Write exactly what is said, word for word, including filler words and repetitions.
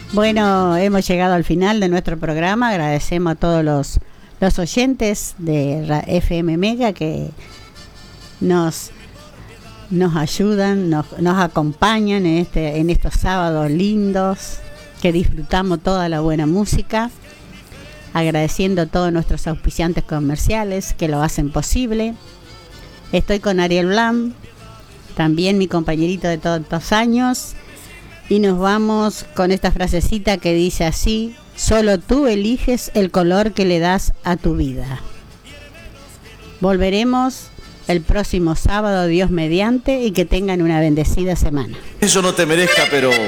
Bueno, hemos llegado al final de nuestro programa. Agradecemos a todos los, los oyentes de F M Mega que nos, nos ayudan, nos, nos acompañan en, este, en estos sábados lindos, que disfrutamos toda la buena música. Agradeciendo a todos nuestros auspiciantes comerciales que lo hacen posible. Estoy con Ariel Blam, también mi compañerito de todos estos años. Y nos vamos con esta frasecita que dice así: solo tú eliges el color que le das a tu vida. Volveremos el próximo sábado, Dios mediante, y que tengan una bendecida semana. Eso no te merezca, pero